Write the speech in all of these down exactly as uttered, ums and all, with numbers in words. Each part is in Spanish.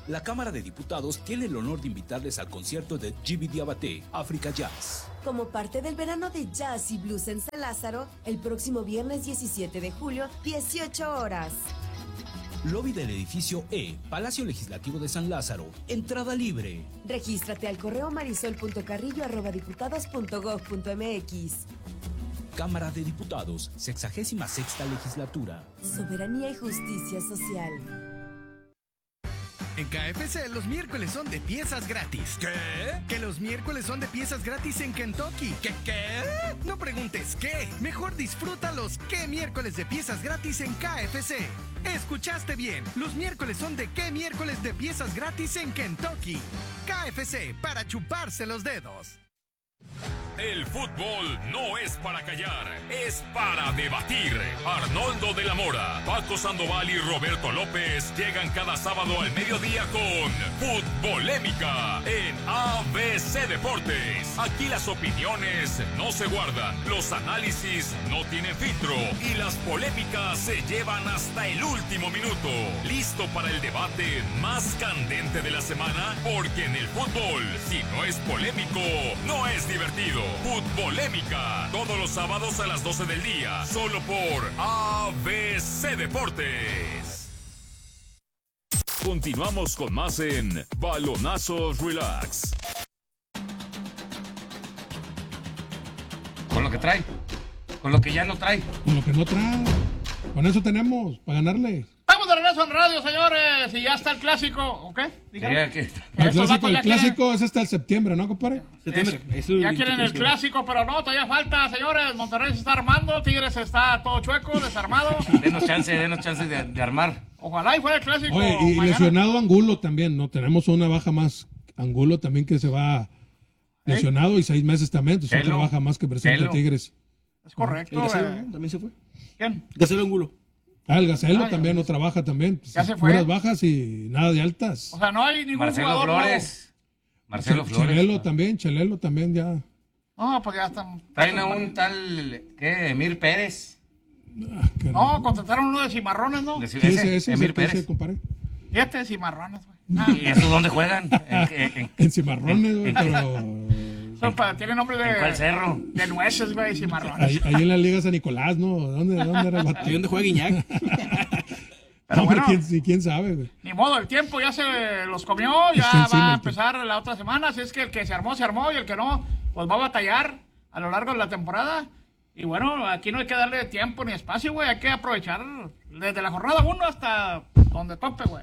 La Cámara de Diputados tiene el honor de invitarles al concierto de Djiby Diabaté, Africa Jazz. Como parte del verano de jazz y blues en San Lázaro, el próximo viernes diecisiete de julio, dieciocho horas. Lobby del edificio E, Palacio Legislativo de San Lázaro. Entrada libre. Regístrate al correo marisol punto carrillo arroba diputados punto gob punto mx. Cámara de Diputados, sexagésima sexta legislatura. Soberanía y justicia social. En K F C los miércoles son de piezas gratis. ¿Qué? Que los miércoles son de piezas gratis en Kentucky. ¿Qué qué? No preguntes qué. Mejor disfruta los qué miércoles de piezas gratis en K F C. Escuchaste bien. Los miércoles son de qué miércoles de piezas gratis en Kentucky. K F C, para chuparse los dedos. El fútbol no es para callar, es para debatir. Arnoldo de la Mora, Paco Sandoval y Roberto López llegan cada sábado al mediodía con Futbolémica en A B C Deportes. Aquí las opiniones no se guardan, los análisis no tienen filtro y las polémicas se llevan hasta el último minuto. ¿Listo para el debate más candente de la semana? Porque en el fútbol, si no es polémico, no es divertido. Futbolémica, todos los sábados a las doce del día, solo por A B C Deportes. Continuamos con más en Balonazos Relax. Con lo que trae, con lo que ya no trae. Con lo que no trae. Con eso tenemos, para ganarle. Estamos de regreso en radio, señores, y ya está el clásico, ¿o qué? Diga que... El clásico, el clásico es hasta el septiembre, ¿no, compadre? Septiembre. Es, es ya quieren el clásico, pero no, todavía falta, señores. Monterrey se está armando, Tigres está todo chueco, desarmado. Denos chance, denos chance de, de armar. Ojalá y fuera el clásico. Oye, y mañana. Lesionado Angulo también, ¿no? Tenemos una baja más. Angulo también que se va lesionado ¿Eh? y seis meses también. Entonces otra baja más que presenta Tigres. Es correcto. ¿El Gacelo, eh. también se fue? ¿Quién? Gacelo Angulo. Ah, el Gacelo ah, también no trabaja también. Ya se fue. Puras bajas y nada de altas. O sea, no hay ningún Marcelo jugador Flores. Nuevo. Marcelo Ch Flores. Chelelo también, Chelelo también ya. No, pues ya están. Traen a un tal, ¿qué? Emir Pérez. Ah, no, no, contrataron uno de Cimarrones, ¿no? De, sí, ese, ese, Emir ese, Pérez. ese, compadre. Y este de Cimarrones, güey. Ah, ¿y eso dónde juegan? En, en, en, en Cimarrones, güey, pero... Son para, tiene nombre de... ¿En cuál cerro? De nueces, güey, Cimarrones. Ahí, ahí en la Liga San Nicolás, ¿no? ¿Dónde, dónde era el vato? Ahí donde juega Guiñac. Pero no, bueno, ¿quién, ¿quién sabe, güey? Ni modo, el tiempo ya se los comió, ya va a empezar la otra semana, así es que el que se armó, se armó, y el que no, pues va a batallar a lo largo de la temporada. Y bueno, aquí no hay que darle tiempo ni espacio, güey, hay que aprovechar desde la jornada uno hasta donde tope, güey.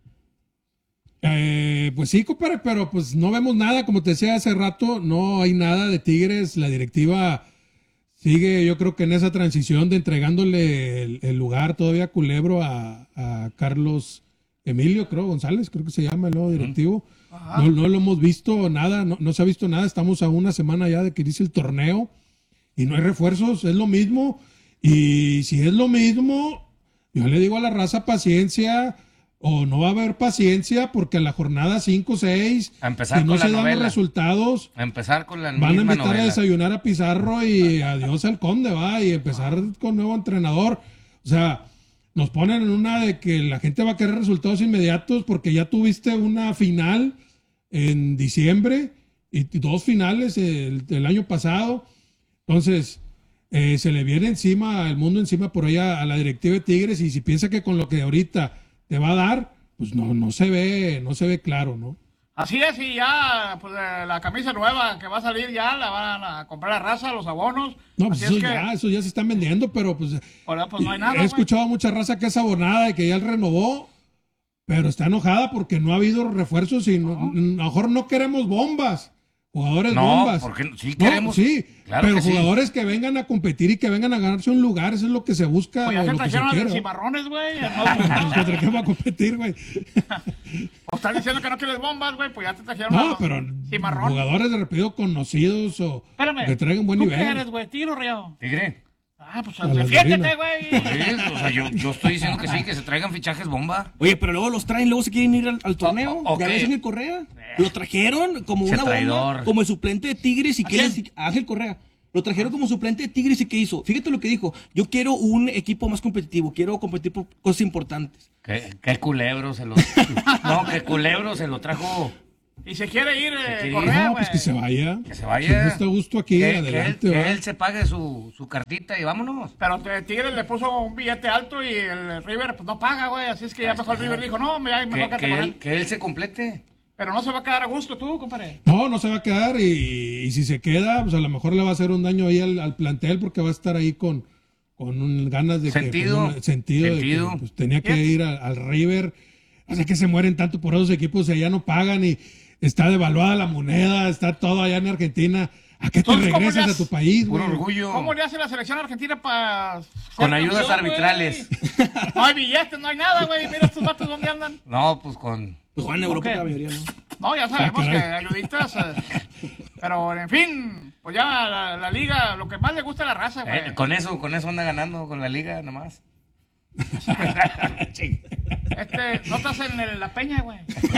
Eh, pues sí, compadre, pero pues no vemos nada, como te decía hace rato, no hay nada de Tigres, la directiva sigue, yo creo que en esa transición de entregándole el, el lugar todavía a Culebro a, a Carlos Emilio, creo, González, creo que se llama el nuevo directivo. No, no lo hemos visto nada, no, no se ha visto nada, estamos a una semana ya de que inicie el torneo y no hay refuerzos, es lo mismo, y si es lo mismo, yo le digo a la raza paciencia, o no va a haber paciencia porque a la jornada cinco o seis, a empezar si no con se la dan novela. los resultados, a empezar con la van a invitar novela. a desayunar a Pizarro y adiós al Conde, va, y empezar con nuevo entrenador. O sea, nos ponen en una de que la gente va a querer resultados inmediatos porque ya tuviste una final en diciembre y dos finales el, el año pasado. Entonces, eh, se le viene encima, el mundo encima por allá a la directiva de Tigres, y si piensa que con lo que ahorita te va a dar, pues no, no se ve, no se ve claro, ¿no? Así es, y ya, pues la camisa nueva que va a salir ya, la van a comprar a raza, los abonos. No, pues Así eso es que, ya, eso ya se están vendiendo, pero pues, ahora, pues no hay nada, he escuchado a mucha raza que es abonada y que ya él renovó, pero está enojada porque no ha habido refuerzos y no, no. a lo mejor no queremos bombas. Jugadores no, bombas. Porque sí queremos. No, sí, claro pero que jugadores sí. que vengan a competir y que vengan a ganarse un lugar, eso es lo que se busca. Pues ya se trajeron a los se cimarrones, güey. Nos trajeron a competir, güey. O estás diciendo que no quieres bombas, güey, pues ya te trajeron no, a los pero cimarrones. Jugadores de repetido conocidos o Espérame, que traigan buen ¿tú nivel. qué eres, güey? ¿Tigre o Río? Tigre. Ah, pues defiéndete, güey. Sí, o sea, yo, yo estoy diciendo que sí, que se traigan fichajes bomba. Oye, pero luego los traen, luego se quieren ir al, al torneo. O, ya okay. ves Ángel Correa. Lo trajeron como Ese una traidor. bomba, como el suplente de Tigres y ¿A quieren quién? Ángel Correa. Lo trajeron como suplente de Tigres y ¿qué hizo? Fíjate lo que dijo. Yo quiero un equipo más competitivo, quiero competir por cosas importantes. ¿Qué, qué culebro se lo... No, qué culebro se lo trajo... Y se quiere ir eh, Sí, Correa, No, güey. pues que se vaya. Que se vaya. Si no está a gusto aquí, que, adelante. que él, va. que él se pague su, su cartita y vámonos. Pero eh, Tigres le puso un billete alto y el River pues no paga, güey. Así es que ya mejor el River dijo, no, me ya mejor Que, quédate que con él, él. que él se complete. Pero no se va a quedar a gusto tú, compadre. No, no se va a quedar y, y si se queda, pues a lo mejor le va a hacer un daño ahí al, al plantel porque va a estar ahí con, con un- ganas de Sentido. que... pues, un- sentido. Sentido. De que, pues, tenía que ir al, al River. O sea, que se mueren tanto por esos equipos y allá no pagan y está devaluada la moneda, está todo allá en Argentina. ¿A qué te Entonces, ¿cómo regresas le a tu país, Puro güey? orgullo. ¿Cómo le hace la selección argentina para... Con ayudas arbitrales. No hay billetes, no hay nada, güey. Mira estos vatos dónde andan. No, pues con... Pues juegan en Europa qué? la mayoría, ¿no? No, ya sabemos Ah, que caray. ayuditas. eh, pero, en fin, pues ya la, la liga, lo que más le gusta a la raza, güey. eh, con eso, con eso anda ganando con la liga nomás. Este, no estás en el- la peña, güey.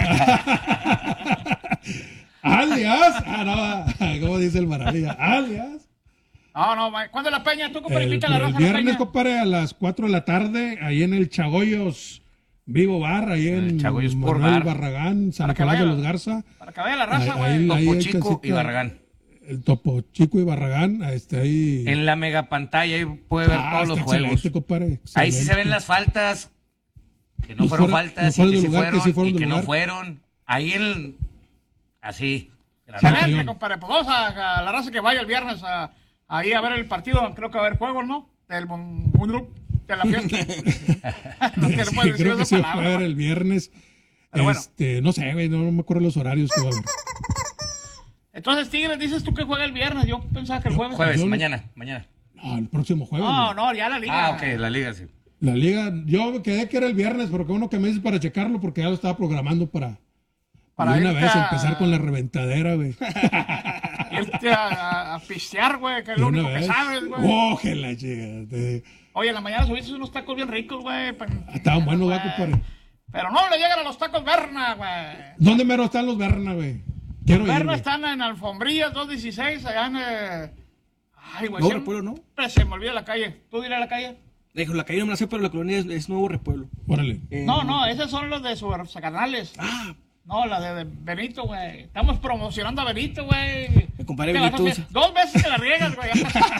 Alias. Ah, no, ¿cómo dice el Maravilla? Alias. No, no, güey. ¿Cuándo es la peña? ¿Tú, compadre, El, invita a la el raza a la viernes, peña? compadre, a las cuatro de la tarde, ahí en el Chagoyos Vivo Bar, ahí en El Chagoyos Sport Manuel Bar. Barragán, San Para que Nicolás de vaya. los Garza. Para que vaya la raza, Ahí- güey. ahí- Topo hay Chico y casita. Barragán. El Topo Chico y Barragán, este, ahí. En la mega pantalla ahí puede ver Ah, todos los está juegos. excelente, compadre, Ahí sí se excelente. ven las faltas, que no Los fueron fuera- faltas, los y fuera que de sí lugar, que fueron, sí fueron y de que no lugar. fueron. Ahí en... Así. Excelente, Campeón. compadre. Pues vamos a, a la raza que vaya el viernes a, ahí a ver el partido. Creo que va a haber juegos, ¿no? Del mun- mundo de la fiesta. No te lo Sí, puedes decir creo que esa se va a palabra, ver güey. el viernes. Pero bueno. Este, no sé, güey, no, no me acuerdo los horarios que va a haber. Entonces, Tigres, dices tú que juega el viernes. Yo pensaba que el jueves. Jueves, Yo no- mañana, mañana. No, el próximo jueves. No, güey. no, ya la liga. Ah, ok, la liga sí. La liga, yo me quedé que era el viernes, pero que uno que me dices para checarlo porque ya lo estaba programando para, Para de una irte vez a- empezar con la reventadera, güey. Irte a, a, a pistear, güey, que es De lo una único que vez. sabes, güey. Oh, que la chica. te- Oye, en la mañana subiste unos tacos bien ricos, güey. pero- Estaban buenos, va, güey. compadre. Pero no le llegan a los tacos Berna, güey. ¿Dónde mero están los Berna, güey? Quiero ir, Berna güey. están en Alfombrillas dos dieciséis, allá en... eh, Ay, güey. Nuevo siempre Repueblo, ¿no? se me olvida la calle. ¿Tú dirás la calle? Dijo, la calle no me la sé, pero la colonia es, es Nuevo Repueblo. Órale. Eh, No, no, esos son los de sus canales. Ah, No, la de, de Benito, güey. Estamos promocionando a Benito, güey. Me compadre ¿Qué vas a Benito hacer? usa- Dos veces que la riegas, güey.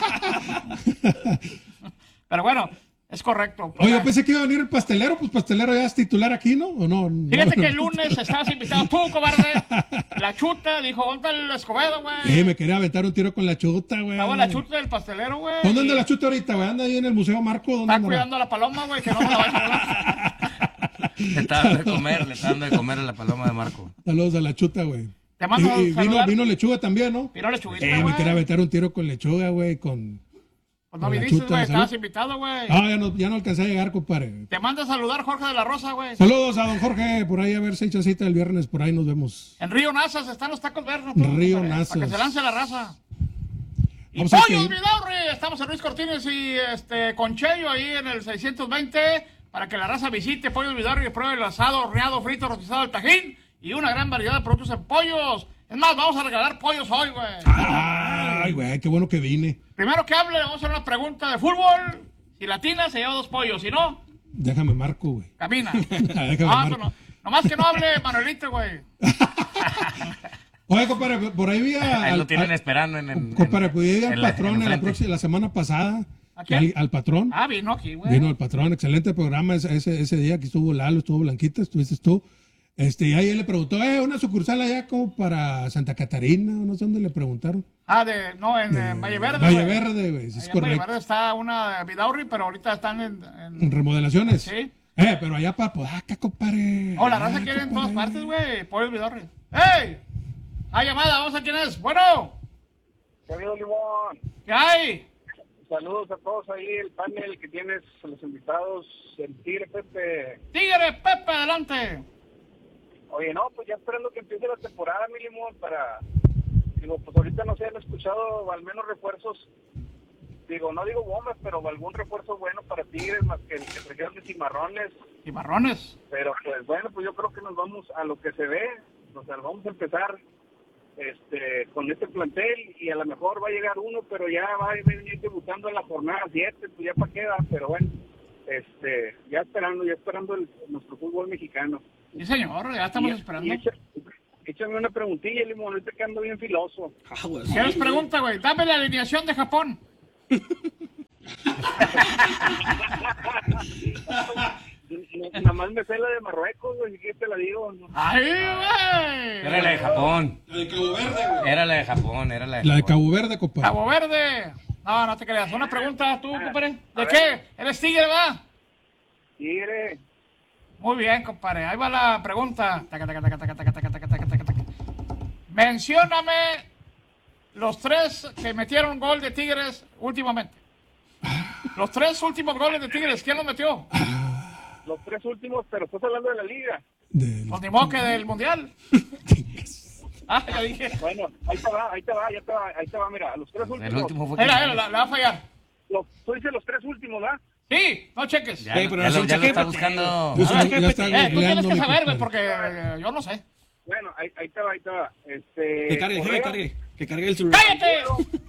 Pero bueno, es correcto. Oye, yo pensé que iba a venir el pastelero, pues pastelero ya es titular aquí, ¿no? ¿O no? Fíjate No. que el lunes estabas invitado tú, cobarde. La chuta, dijo, ¿dónde está el Escobedo, güey? Sí, me quería aventar un tiro con la chuta, güey. Estaba la chuta del pastelero, güey. ¿Dónde anda y la chuta ahorita, güey? ¿Anda ahí en el Museo Marco? ¿Dónde Está anda? cuidando a la paloma, güey, que no me la vaya a volar. Le está dando de comer, le está dando de comer a la paloma de Marco. Saludos a la chuta, güey. Te mando Y, y vino, saludar. vino lechuga también, ¿no? Vino lechuguita, Eh, me güey. quería aventar un tiro con lechuga, güey, con... Pues no con la viniste, chuta, güey, salud. estabas invitado, güey. Ah, ya no, ya no alcancé a llegar, compadre. Te manda a saludar Jorge de la Rosa, güey. Saludos a don Jorge, por ahí a ver si hay chancita el viernes, por ahí nos vemos. En Río Nazas están los tacos verdes. Río Para Nazas. que se lance la raza. Y Vamos a Pollo ir. Vidaurri, estamos en Luis Cortines y este Conchello ahí en el seiscientos veinte para que la raza visite Pollo Vidaurri y pruebe el asado, horneado, frito, rostizado al tajín y una gran variedad de productos en pollos. Es más, vamos a regalar pollos hoy, güey. Ay, güey, qué bueno que vine. Primero que hable, vamos a hacer una pregunta de fútbol. Si latina, se lleva dos pollos. Si no, Déjame marco, güey. camina. Déjame Ah, marco. pues no. Nomás que no hable Manuelito, güey. Oye, compadre, por ahí vi a- Ahí al, lo tienen al- esperando en el... compadre, en- pues vi en al la- patrón en en la, frente. próxima, la semana pasada. ¿A quién? Al, al patrón. Ah, vino aquí, güey. Vino el patrón, excelente programa ese, ese, ese día, aquí estuvo Lalo, estuvo Blanquita, estuviste tú. Este, y ahí él le preguntó, eh, una sucursal allá como para Santa Catarina, o no sé dónde le preguntaron. Ah, de, no, en, en Valle Verde. Valle güey. Verde, güey, sí, es Allá en Valle correcto. Verde está una de Vidaurri, pero ahorita están en... en- En remodelaciones. Sí. Eh, pero allá para Podaca, compadre. Oh, la raza Ah, quiere en compadre. todas partes, güey. Pollo Vidaurri. ¡Ey! Hay llamada, vamos a ver quién es. Bueno, ¿Qué ha habido, Limón? ¿qué hay? Saludos a todos ahí, el panel que tienes, a los invitados, el Tigre Pepe. Tigre, Pepe, adelante. Oye, no, pues ya esperando que empiece la temporada, mi Limón, para... Digo, pues ahorita no se han escuchado al menos refuerzos, digo, no digo bombas, pero algún refuerzo bueno para Tigres, más que el que trajeron de Cimarrones. Cimarrones. Pero pues bueno, pues yo creo que nos vamos a lo que se ve, o sea, vamos a empezar este, con este plantel, y a lo mejor va a llegar uno, pero ya va a venir debutando en la jornada siete, pues ya para qué va, pero bueno, este, ya esperando, ya esperando el, nuestro fútbol mexicano. Sí, señor, ya estamos y, esperando. Y echa, échame una preguntilla, Limón, ahorita que ando bien filoso. Ah, güey. ¿Qué les pregunta, güey? Dame la alineación de Japón. Nada más me sé la de Marruecos, güey, si quieres te la digo. ¿No? ¡Ay, güey! Era la de Japón. La de Cabo Verde, güey. Era la de Japón, era la de La de Japón. Cabo Verde, compadre. Cabo Verde. No, no te creas. Una pregunta tú, compadre. ¿De qué? ¿Eres tigre, va? Tigre. Muy bien, compadre. Ahí va la pregunta. Taca, taca, taca, taca, taca, taca, taca, taca, taca, taca. Mencióname los tres que metieron gol de Tigres últimamente. Los tres últimos goles de Tigres, ¿quién los metió? Los tres últimos, pero estás hablando de la liga. Del- Pues ni modo que del Mundial. Ah, ya dije. Bueno, ahí te va, ahí te va, ya te va, ahí te va, mira, los tres últimos. El último fue... Era, era, la, la va a fallar. Los, tú dices los tres últimos, ¿verdad? Sí, no cheques. Ya, Sí, pero ya no lo, son ya lo está cheques, buscando. Pues, Ah, ya está Eh, tú tienes googleando, que mi saber, güey, compadre. porque eh, yo no sé. Bueno, ahí, ahí te va, ahí te va. Este, Que cargue, que Correa, cargue. Que cargue el celular. ¡Cállate!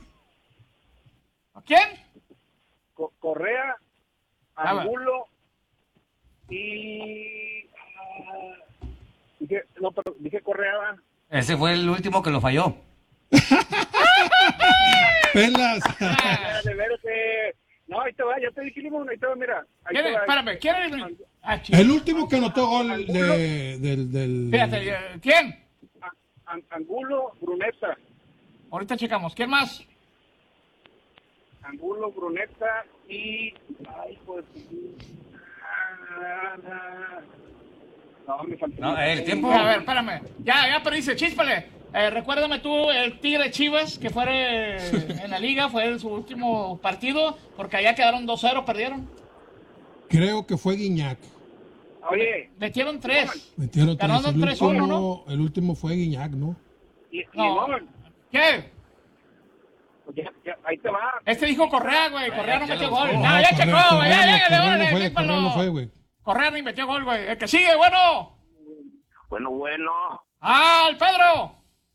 ¿A quién? Co- Correa, Ah, bueno. Angulo y... ah, dije, no, pero dije Correa, ¿va? Ese fue el último que lo falló. Pelas. Ah, de veras, eh, no, ahí te va, ya te dije, Limón, ahí te va, mira. Ahí ¿Quién te es? va. Espérame, ¿quién es? el- Ah, chico. El último que anotó gol de, del, del... Fíjate, eh, ¿quién? A- An- Angulo, Bruneta. Ahorita checamos. ¿Quién más? Angulo, Bruneta y... Ay, pues... ah, ah, no, me faltó... No, el tiempo. A ver, espérame. Ya, ya perdiste, chíspale. Eh, recuérdame tú, el Tigre Chivas, que fue eh, en la liga, fue su último partido, porque allá quedaron dos cero, perdieron. Creo que fue Guiñac. Oye, Metieron tres. Metieron tres. Ganaron El tres uno, último, el último fue Guiñac, ¿no? y, No. Limón, ¿Qué? pues ya, ya, ahí te va. Este dijo Correa, güey. Correa no ya metió lo gol. buscó. No, ya Correa- checó, güey. Ya, Correa no- ya, Correa ya, no fue, ya, Correa no fue, güey. Correa ni metió gol, güey. El que sigue, bueno. Bueno, bueno, ¡Ah, el Pedro!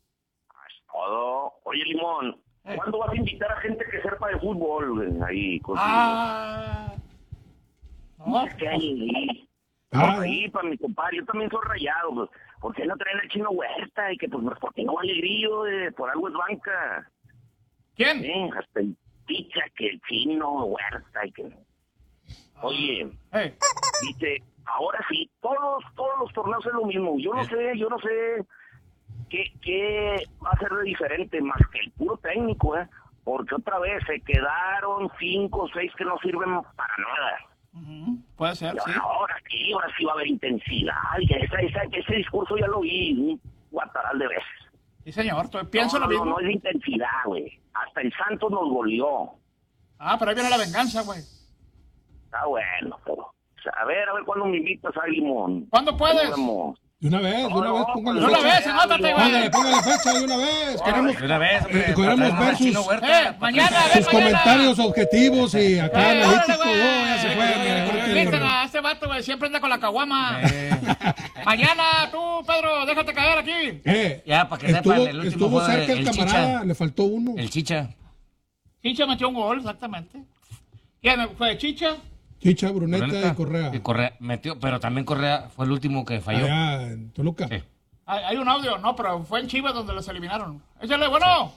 todo. Oye, Limón, Eh. ¿cuándo vas a invitar a gente que sepa de fútbol, güey, ahí? Con Ah. No, ¿Qué hay ahí? Ah, ahí, para mi compadre, yo también soy rayado, pues. ¿Por qué no traen al Chino Huerta? Y que, pues, porque no vale grillo, eh, por algo es banca. ¿quién? ¿Eh? Hasta el Picha, que el Chino Huerta, y que... Oye, Eh, dice, ahora sí, todos, todos los torneos es lo mismo. Yo no sé, yo no sé qué, qué va a ser de diferente más que el puro técnico, ¿eh? Porque otra vez se quedaron cinco o seis que no sirven para nada. ujú, puede ser, Y sí. ahora sí, ahora sí va a haber intensidad. Y esa, esa, ese discurso ya lo vi un guataral de veces. Sí, señor. tú- Pienso no, lo no, mismo. no es de intensidad, güey. Hasta el Santos nos goleó. Ah, pero ahí viene la venganza, güey. Está bueno, pero... o sea, a ver, a ver cuándo me invitas a Limón. ¿Cuándo puedes? Nos vemos. de una vez, de una No, vez, no, póngale De una fecha. vez, anótate, Póngale, güey. póngale fecha de una vez. Queremos De una vez, hombre. Eh, para queremos traernos ver al Chino sus- Huerta. Eh, mañana, a ver, sus mañana. comentarios objetivos y acá Eh, analíticos. órale, Oh, güey. ya se fue. mira, creo que- Viste a este vato, güey, siempre anda con la caguama. Eh, Mañana, tú, Pedro, déjate caer aquí. Eh, Ya, para que estuvo, sepan, el último estuvo fue cerca el, el camarada, Chicha. le faltó uno. El Chicha. Chicha metió un gol, exactamente. ¿Quién fue? ¿Chicha? Chicha, Bruneta, Bruneta. y Correa. Y Correa metió, pero también Correa fue el último que falló. Allá en Toluca. Sí. Hay, hay un audio, no, pero fue en Chivas donde los eliminaron. Échale, bueno.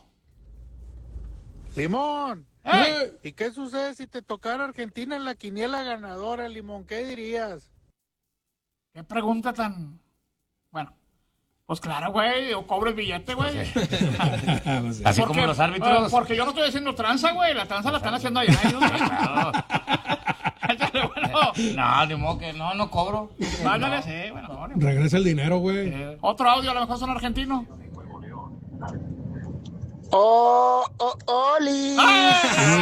Limón, ¡Eh! Eh, ¿y qué sucede si te tocara Argentina en la quiniela ganadora, Limón? ¿Qué dirías? ¿Qué pregunta tan...? Bueno, pues claro, güey, o cobro el billete, güey. pues, Así Porque- como los árbitros. eh, porque yo no estoy haciendo tranza, güey. La tranza la están haciendo allá. ellos, güey. Claro. Échale, bueno. No, ni modo que no, no cobro. Mándale, sí, bueno, no, ni- regresa el dinero, güey. Eh, Otro audio, a lo mejor son argentinos. ¡Oh, oh, Oli! ¡Ah!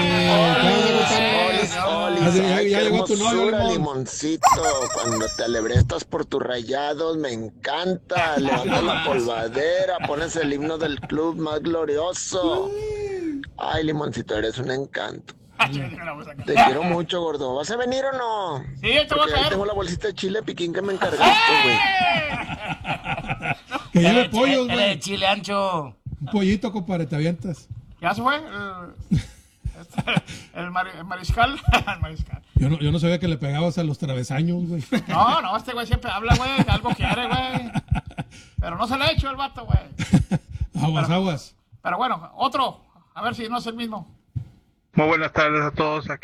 Olis, Olis, Ya- ya- ay, ya qué llegó tu novio, hermosura, Limón. Limoncito. Cuando te alebrestas por tus rayados, me encanta. Levantas la polvadera, pones el himno del club más glorioso. Ay, Limoncito, eres un encanto. Te quiero mucho, gordo. ¿Vas a venir o no? Sí, te voy a Porque ahí caer. tengo la bolsita de chile piquín que me encargaste, güey. Que lleve Él- pollos, él es güey. de chile ancho. Un pollito, compadre, te avientas. ¿Ya se fue? El, este, el, mar, el mariscal. el mariscal. Yo no, yo no sabía que le pegabas a los travesaños, güey. No, no, este güey siempre habla, güey, algo quiere, güey. Pero no se le ha hecho el vato, güey. Aguas, pero, aguas. Pero bueno, otro. A ver si no es el mismo. Muy buenas tardes a todos. Aquí